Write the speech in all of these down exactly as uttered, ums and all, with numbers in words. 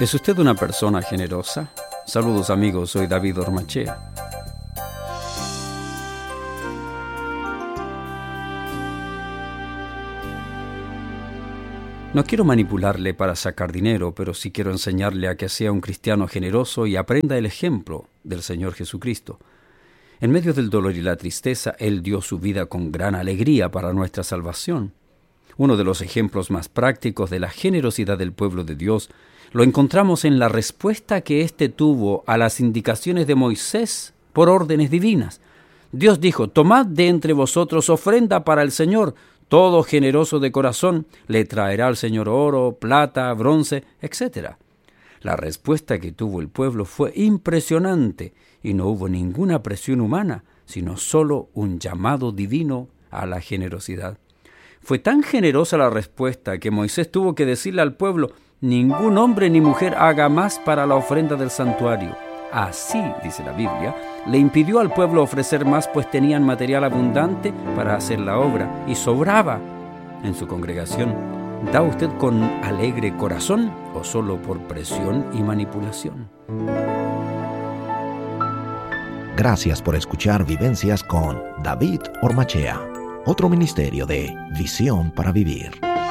¿Es usted una persona generosa? Saludos amigos, soy David Ormachea. No quiero manipularle para sacar dinero, pero sí quiero enseñarle a que sea un cristiano generoso y aprenda el ejemplo del Señor Jesucristo. En medio del dolor y la tristeza, Él dio su vida con gran alegría para nuestra salvación. Uno de los ejemplos más prácticos de la generosidad del pueblo de Dios lo encontramos en la respuesta que éste tuvo a las indicaciones de Moisés por órdenes divinas. Dios dijo: tomad de entre vosotros ofrenda para el Señor. Todo generoso de corazón le traerá al Señor oro, plata, bronce, etcétera. La respuesta que tuvo el pueblo fue impresionante y no hubo ninguna presión humana, sino solo un llamado divino a la generosidad. Fue tan generosa la respuesta que Moisés tuvo que decirle al pueblo: ningún hombre ni mujer haga más para la ofrenda del santuario. Así, dice la Biblia, le impidió al pueblo ofrecer más, pues tenían material abundante para hacer la obra y sobraba. En su congregación, ¿da usted con alegre corazón o solo por presión y manipulación? Gracias por escuchar Vivencias con David Ormachea, otro ministerio de Visión para Vivir.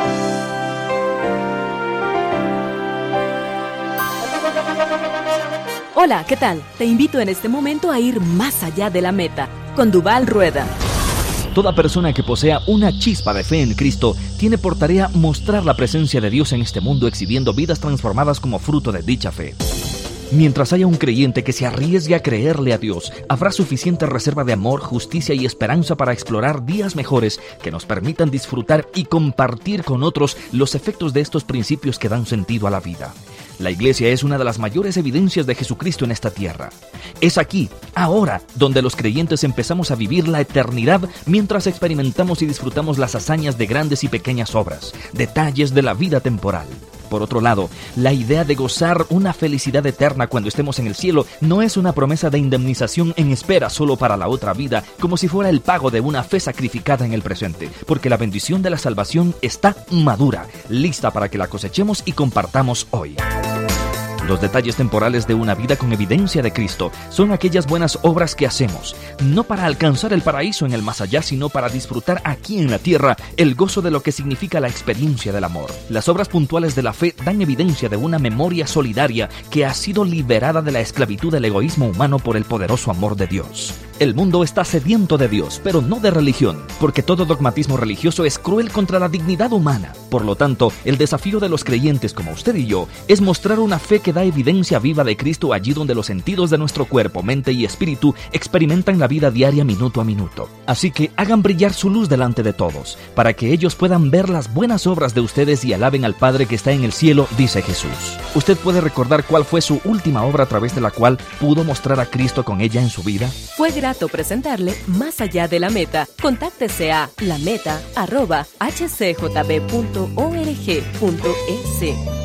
Hola, ¿qué tal? Te invito en este momento a ir más allá de la meta, con Duvall Rueda. Toda persona que posea una chispa de fe en Cristo tiene por tarea mostrar la presencia de Dios en este mundo, exhibiendo vidas transformadas como fruto de dicha fe. Mientras haya un creyente que se arriesgue a creerle a Dios, habrá suficiente reserva de amor, justicia y esperanza para explorar días mejores que nos permitan disfrutar y compartir con otros los efectos de estos principios que dan sentido a la vida. La iglesia es una de las mayores evidencias de Jesucristo en esta tierra. Es aquí, ahora, donde los creyentes empezamos a vivir la eternidad mientras experimentamos y disfrutamos las hazañas de grandes y pequeñas obras, detalles de la vida temporal. Por otro lado, la idea de gozar una felicidad eterna cuando estemos en el cielo no es una promesa de indemnización en espera solo para la otra vida, como si fuera el pago de una fe sacrificada en el presente, porque la bendición de la salvación está madura, lista para que la cosechemos y compartamos hoy. Los detalles temporales de una vida con evidencia de Cristo son aquellas buenas obras que hacemos, no para alcanzar el paraíso en el más allá, sino para disfrutar aquí en la tierra el gozo de lo que significa la experiencia del amor. Las obras puntuales de la fe dan evidencia de una memoria solidaria que ha sido liberada de la esclavitud del egoísmo humano por el poderoso amor de Dios. El mundo está sediento de Dios, pero no de religión, porque todo dogmatismo religioso es cruel contra la dignidad humana. Por lo tanto, el desafío de los creyentes como usted y yo es mostrar una fe que da evidencia viva de Cristo allí donde los sentidos de nuestro cuerpo, mente y espíritu experimentan la vida diaria minuto a minuto. Así que hagan brillar su luz delante de todos, para que ellos puedan ver las buenas obras de ustedes y alaben al Padre que está en el cielo, dice Jesús. ¿Usted puede recordar cuál fue su última obra a través de la cual pudo mostrar a Cristo con ella en su vida? Fue grato presentarle Más allá de la meta. Contáctese a lameta arroba h c j b punto org punto e s.